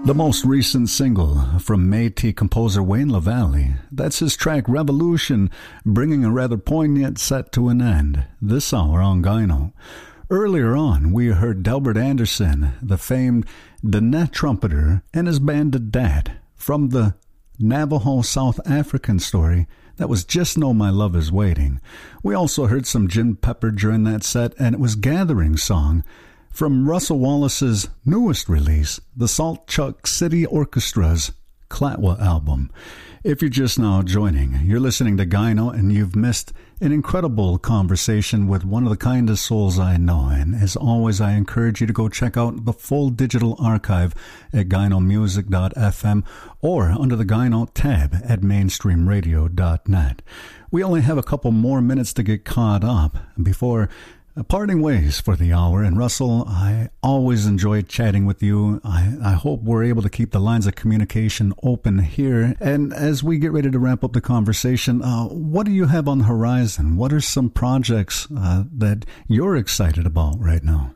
The most recent single from Métis composer Wayne LaValle, that's his track Revolution, bringing a rather poignant set to an end this hour on Gyno. Earlier on, we heard Delbert Anderson, the famed Diné trumpeter, and his band The Dad, from the Navajo South African story that was Just Know My Love Is Waiting. We also heard some Gin Pepper during that set, and it was Gathering Song, from Russell Wallace's newest release, the Saltchuk City Orchestra's Klatwa album. If you're just now joining, you're listening to Gyno, and you've missed an incredible conversation with one of the kindest souls I know. And as always, I encourage you to go check out the full digital archive at gynomusic.fm or under the Gyno tab at mainstreamradio.net. We only have a couple more minutes to get caught up before parting ways for the hour. And Russell, I always enjoy chatting with you. I hope we're able to keep the lines of communication open here. And as we get ready to wrap up the conversation, what do you have on the horizon? What are some projects that you're excited about right now?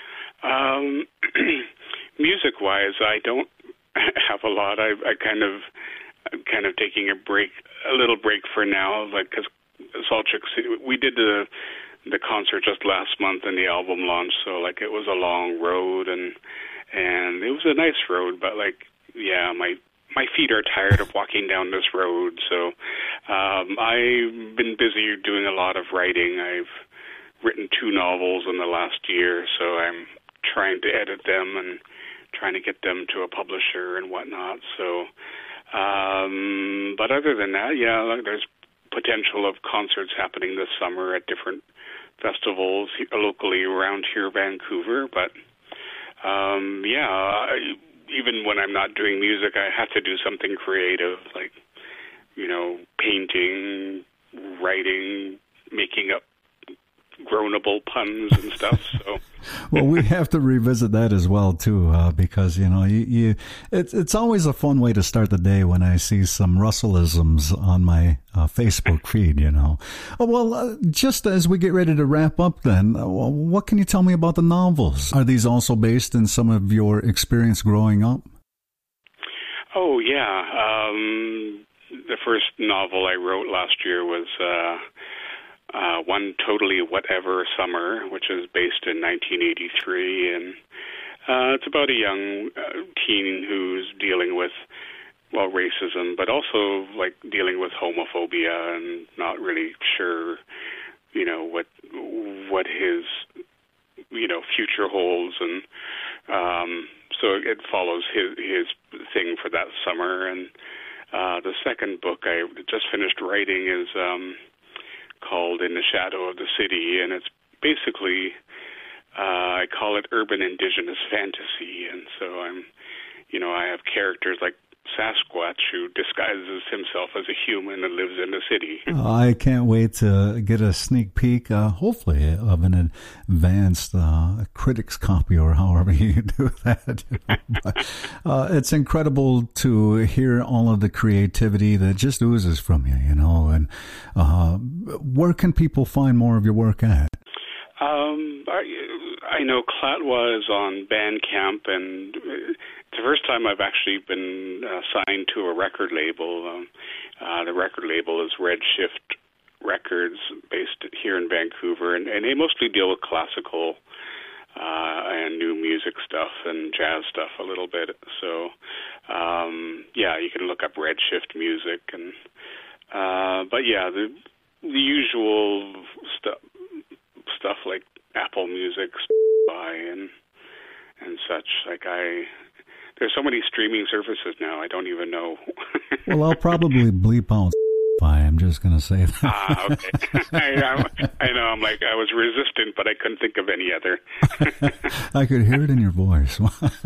Music-wise, I don't have a lot. I'm kind of taking a little break for now, like, because Saltchuk City, we did the concert just last month and the album launch, so like it was a long road and it was a nice road, but like, yeah, my feet are tired of walking down this road. So I've been busy doing a lot of writing. I've written 2 novels in the last year, so I'm trying to edit them and trying to get them to a publisher and whatnot. So but other than that, yeah, like there's potential of concerts happening this summer at different festivals locally around here, Vancouver. But even when I'm not doing music, I have to do something creative, like, painting, writing, making up groanable puns and stuff. So, well, we have to revisit that as well too, because it's always a fun way to start the day when I see some Russellisms on my Facebook feed. Well, just as we get ready to wrap up, then, what can you tell me about the novels? Are these also based in some of your experience growing up? Oh yeah, the first novel I wrote last year was One Totally Whatever Summer, which is based in 1983, and it's about a young teen who's dealing with, well, racism, but also like dealing with homophobia and not really sure, what his, future holds, and so it follows his thing for that summer. And the second book I just finished writing is called In the Shadow of the City, and it's basically, I call it urban indigenous fantasy. And so I have characters like Sasquatch, who disguises himself as a human and lives in the city. I can't wait to get a sneak peek, hopefully, of an advanced critic's copy, or however you do that. But, it's incredible to hear all of the creativity that just oozes from you, And where can people find more of your work at? I know Klatwa is on Bandcamp, and it's the first time I've actually been signed to a record label. The record label is Redshift Records, based here in Vancouver, and they mostly deal with classical and new music stuff and jazz stuff a little bit. So, you can look up Redshift Music, and but yeah, the usual stuff like Apple Music, Spotify, and such. Like there's so many streaming services now, I don't even know. Well, I'll probably bleep out Spotify. I'm just going to say that. Okay. I know. I'm like, I was resistant, but I couldn't think of any other. I could hear it in your voice.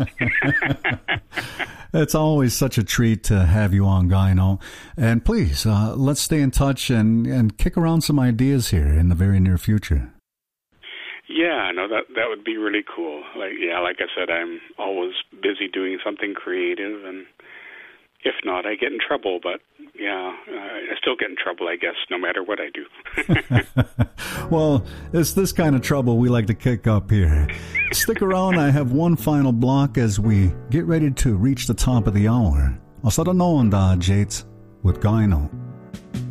It's always such a treat to have you on, Gyno. And please, let's stay in touch and kick around some ideas here in the very near future. Yeah, no, that would be really cool. Like I said, I'm always busy doing something creative, and If not, I get in trouble, but yeah, I still get in trouble, I guess, no matter what I do. Well, it's this kind of trouble we like to kick up here. Stick around, I have one final block as we get ready to reach the top of the hour. I'll start on Jates with Gyno.